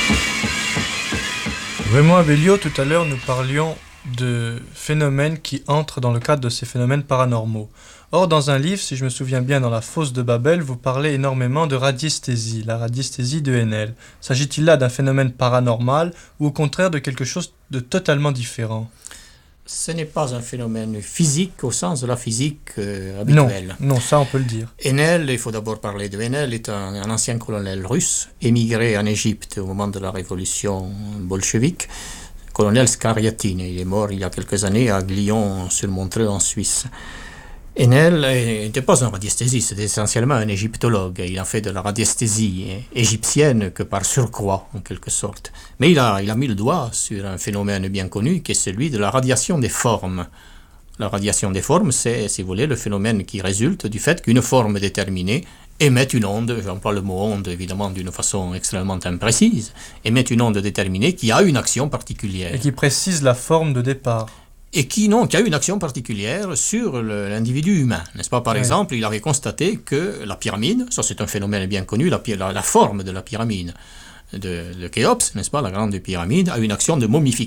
Raymond Abellio, tout à l'heure, nous parlions de phénomènes qui entrent dans le cadre de ces phénomènes paranormaux. Or, dans un livre, si je me souviens bien, dans La Fosse de Babel, vous parlez énormément de radiesthésie, la radiesthésie de Enel. S'agit-il là d'un phénomène paranormal ou au contraire de quelque chose de totalement différent ? Ce n'est pas un phénomène physique au sens de la physique habituelle. Non, ça on peut le dire. Enel, il faut d'abord parler de Enel, est un ancien colonel russe, émigré en Égypte au moment de la révolution bolchevique, colonel Skariatine. Il est mort il y a quelques années à Glion-sur-Montreux en Suisse. Enel n'était pas un radiesthésiste, c'était essentiellement un égyptologue. Il a fait de la radiesthésie égyptienne que par surcroît, en quelque sorte. Mais il a mis le doigt sur un phénomène bien connu qui est celui de la radiation des formes. La radiation des formes, c'est, si vous voulez, le phénomène qui résulte du fait qu'une forme déterminée émet une onde, j'emploie le mot onde évidemment d'une façon extrêmement imprécise, émet une onde déterminée qui a une action particulière. Et qui précise la forme de départ. Et qui a une action particulière sur l'individu humain, n'est-ce pas ? Par exemple, il avait constaté que la pyramide, ça c'est un phénomène bien connu, la forme de la pyramide de Khéops, n'est-ce pas, la grande pyramide, a une action de momification.